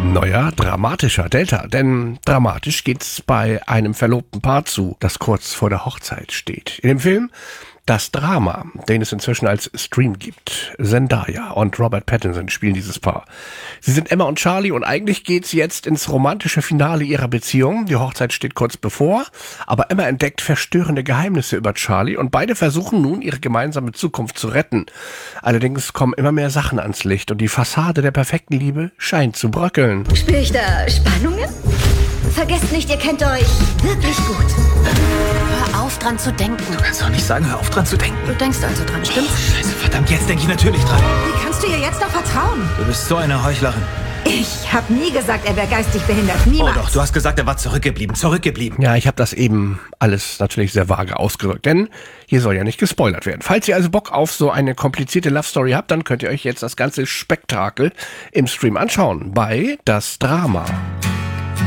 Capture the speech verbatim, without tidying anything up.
Neuer, dramatischer Delta, denn dramatisch geht's bei einem verlobten Paar zu, das kurz vor der Hochzeit steht. In dem Film Das Drama, den es inzwischen als Stream gibt. Zendaya und Robert Pattinson spielen dieses Paar. Sie sind Emma und Charlie und eigentlich geht's jetzt ins romantische Finale ihrer Beziehung. Die Hochzeit steht kurz bevor, aber Emma entdeckt verstörende Geheimnisse über Charlie und beide versuchen nun, ihre gemeinsame Zukunft zu retten. Allerdings kommen immer mehr Sachen ans Licht und die Fassade der perfekten Liebe scheint zu bröckeln. Spüre ich da Spannungen? Vergesst nicht, ihr kennt euch wirklich gut. Hör auf, dran zu denken. Du kannst doch nicht sagen, hör auf, dran zu denken. Du denkst also dran, stimmt's? Oh, Scheiße, verdammt, jetzt denke ich natürlich dran. Wie kannst du ihr jetzt noch vertrauen? Du bist so eine Heuchlerin. Ich habe nie gesagt, er wäre geistig behindert. Niemals. Oh doch, du hast gesagt, er war zurückgeblieben, zurückgeblieben. Ja, ich habe das eben alles natürlich sehr vage ausgedrückt, denn hier soll ja nicht gespoilert werden. Falls ihr also Bock auf so eine komplizierte Love Story habt, dann könnt ihr euch jetzt das ganze Spektakel im Stream anschauen bei Das Drama.